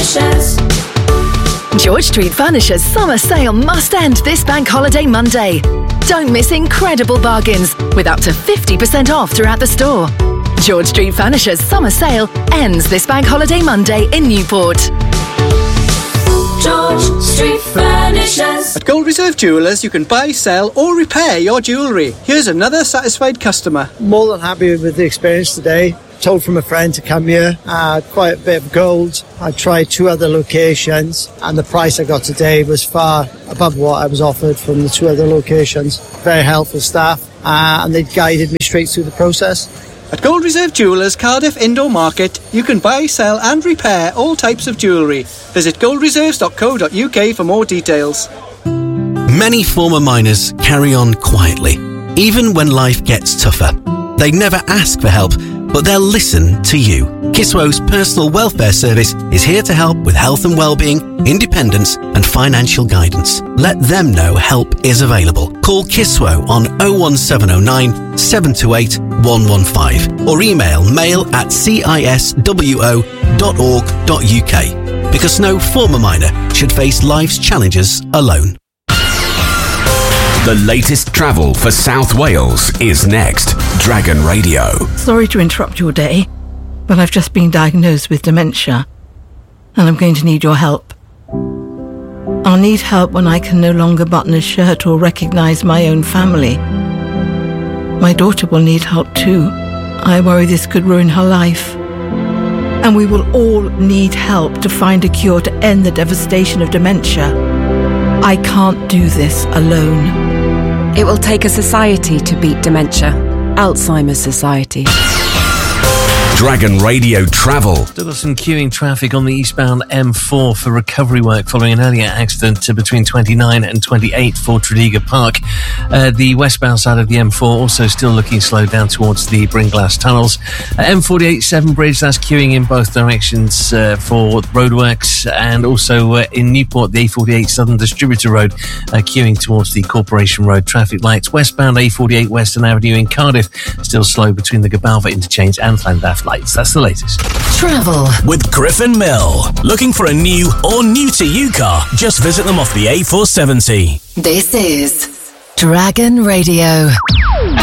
Furnishers. George Street Furnishers summer sale must end this Bank Holiday Monday. Don't miss incredible bargains with up to 50% off throughout the store. George Street Furnishers summer sale ends this Bank Holiday Monday in Newport. George Street Furnishers. At Gold Reserve Jewellers, you can buy, sell or repair your jewellery. Here's another satisfied customer. More than happy with the experience today. Told from a friend to come here. Quite a bit of gold. I tried 2 other locations and the price I got today was far above what I was offered from the 2 other locations. Very helpful staff and they guided me straight through the process. At Gold Reserve Jewellers, Cardiff Indoor Market, you can buy, sell and repair all types of jewellery. Visit goldreserves.co.uk for more details. Many former miners carry on quietly, even when life gets tougher. They never ask for help, but they'll listen to you. Kiswo's personal welfare service is here to help with health and well-being, independence and financial guidance. Let them know help is available. Call Kiswo on 01709 728 115 or email mail@ciswo.org.uk because no former miner should face life's challenges alone. The latest travel for South Wales is next. Dragon Radio. Sorry to interrupt your day, but I've just been diagnosed with dementia, and I'm going to need your help. I'll need help when I can no longer button a shirt or recognise my own family. My daughter will need help too. I worry this could ruin her life. And we will all need help to find a cure to end the devastation of dementia. I can't do this alone. It will take a society to beat dementia. Alzheimer's Society. Dragon Radio Travel. Still some queuing traffic on the eastbound M4 for recovery work following an earlier accident between 29 and 28 for Tredegar Park. The westbound side of the M4 also still looking slow down towards the Bringlass tunnels. M48 Severn Bridge, that's queuing in both directions for roadworks, and also in Newport, the A48 Southern Distributor Road queuing towards the Corporation Road traffic lights. Westbound A48 Western Avenue in Cardiff still slow between the Gabalva interchange and Llandaff lights. That's the latest. Travel with Griffin Mill. Looking for a new or new to you car? Just visit them off the A470. This is Dragon Radio.